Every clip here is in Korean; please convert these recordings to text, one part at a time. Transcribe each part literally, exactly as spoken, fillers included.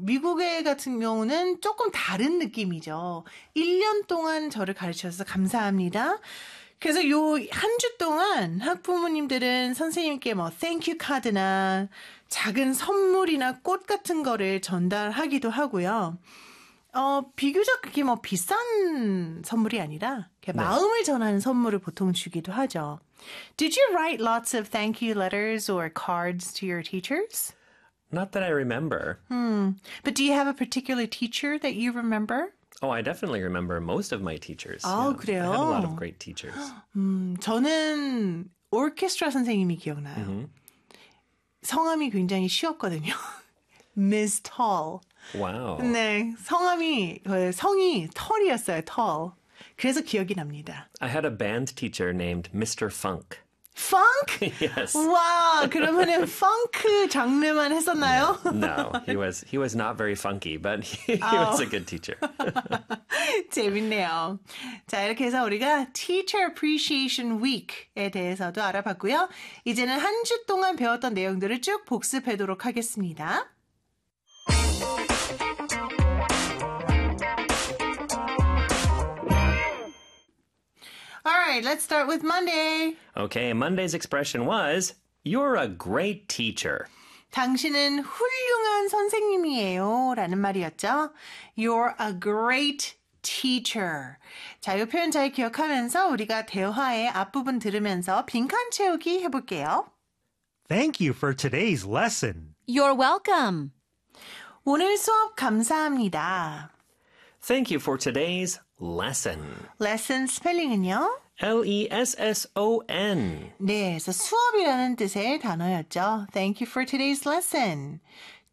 미국에 같은 경우는 조금 다른 느낌이죠. 일 년 동안 저를 가르쳐서 감사합니다. 그래서 요 한 주 동안 학부모님들은 선생님께 뭐 땡큐 카드나 작은 선물이나 꽃 같은 거를 전달하기도 하고요. 어, 비교적 그게 뭐 비싼 선물이 아니라 네. 마음을 전하는 선물을 보통 주기도 하죠. Did you write lots of thank you letters or cards to your teachers? Not that I remember. Hmm. But do you have a particular teacher that you remember? Oh, I definitely remember most of my teachers. 아, yeah. 그래요? I had a lot of great teachers. 음, 저는 오케스트라 선생님이 기억나요. Mm-hmm. 성함이 굉장히 쉬웠거든요. Miss Tall. Wow. 네, 성함이 성이 털이었어요. 털. 그래서 기억이 납니다. I had a band teacher named Mister Funk. Funk? Yes. 와, 그러면은 펑크 장르만 했었나요? No, he was he was not very funky, but he, he Oh. was a good teacher. 재밌네요. 자, 이렇게 해서 우리가 Teacher Appreciation Week에 대해서도 알아봤고요. 이제는 한 주 동안 배웠던 내용들을 쭉 복습해도록 하겠습니다. All right, let's start with Monday. Okay, Monday's expression was, you're a great teacher. 당신은 훌륭한 선생님이에요 라는 말이었죠. You're a great teacher. 자, 이 표현 잘 기억하면서 우리가 대화의 앞부분 들으면서 빈칸 채우기 해볼게요. Thank you for today's lesson. You're welcome. 오늘 수업 감사합니다. Thank you for today's lesson. lesson 스펠링은요? L E S S O N. 네, 그래서 수업이라는 뜻의 단어였죠. Thank you for today's lesson.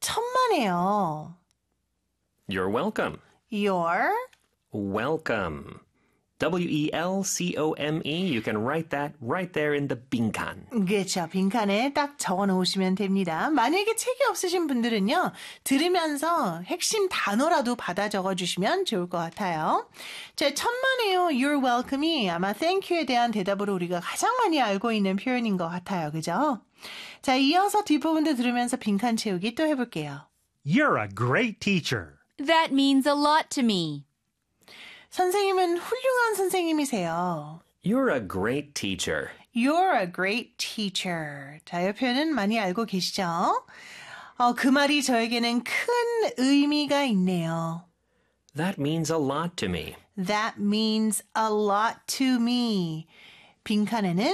천만에요. You're welcome. You're Welcome. W E L C O M E. You can write that right there in the 빈칸. 그렇죠. 빈칸에 딱 적어 놓으시면 됩니다. 만약에 책이 없으신 분들은요. 들으면서 핵심 단어라도 받아 적어주시면 좋을 것 같아요. 자, 천만에요. You're welcome이 아마 thank you에 대한 대답으로 우리가 가장 많이 알고 있는 표현인 것 같아요. 그죠? 자, 이어서 뒷부분도 들으면서 빈칸 채우기 또 해볼게요. You're a great teacher. That means a lot to me. 선생님은 훌륭한 선생님이세요. You're a great teacher. You're a great teacher. 자, 이 표현은 많이 알고 계시죠? 어, 그 말이 저에게는 큰 의미가 있네요. That means a lot to me. That means a lot to me. 빈칸에는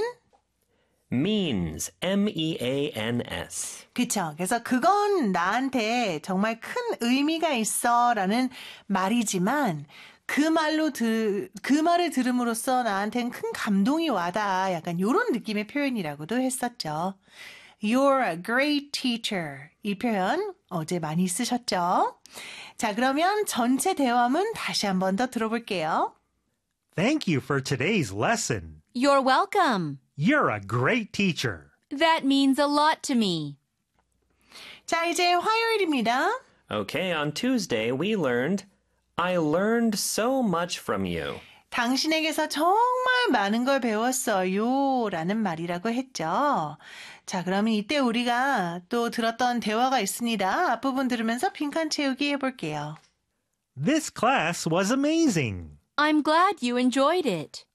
Means. M E A N S. 그쵸. 그래서 그건 나한테 정말 큰 의미가 있어 라는 말이지만 그 말로 들, 그 말을 들음으로써 나한테는 큰 감동이 와다. 약간 이런 느낌의 표현이라고도 했었죠. You're a great teacher. 이 표현 어제 많이 쓰셨죠? 자, 그러면 전체 대화문 다시 한 번 더 들어볼게요. Thank you for today's lesson. You're welcome. You're a great teacher. That means a lot to me. 자, 이제 화요일입니다. Okay, on Tuesday we learned I learned so much from you. 당신에게서 정말 많은 걸 배웠어요 라는 말이라고 했죠. 자, 그러면 이때 우리가 또 들었던 대화가 있습니다. 앞부분 들으면서 빈칸 채우기 해볼게요. This class was amazing. I'm glad you enjoyed it.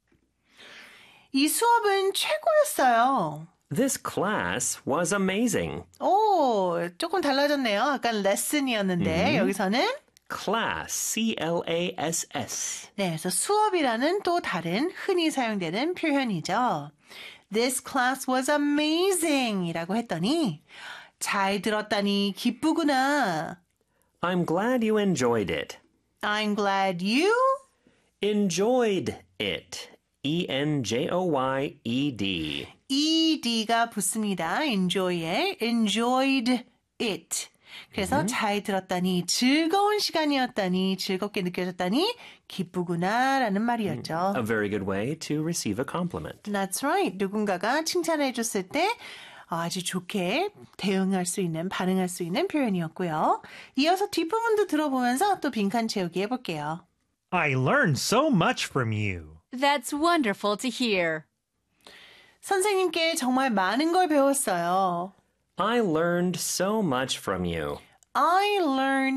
이 수업은 최고였어요. This class was amazing. 오, 조금 달라졌네요. 아까 레슨이었는데 여기서는 Class. C L A S S. 네, 그래서 수업이라는 또 다른 흔히 사용되는 표현이죠. This class was amazing 이라고 했더니 잘 들었다니 기쁘구나. I'm glad you enjoyed it. I'm glad you Enjoyed it. E N J O Y E D. ed가 붙습니다. enjoy에 enjoyed it. 그래서 잘 들었다니 즐거운 시간이었다니 즐겁게 느껴졌다니 기쁘구나 라는 말이었죠. A very good way to receive a compliment. That's right. 누군가가 칭찬해 줬을 때 아주 좋게 대응할 수 있는, 반응할 수 있는 표현이었고요. 이어서 뒷부분도 들어보면서 또 빈칸 채우기 해볼게요. I learned so much from you. That's wonderful to hear. 선생님께 정말 많은 걸 배웠어요. I learned so much from you. I learned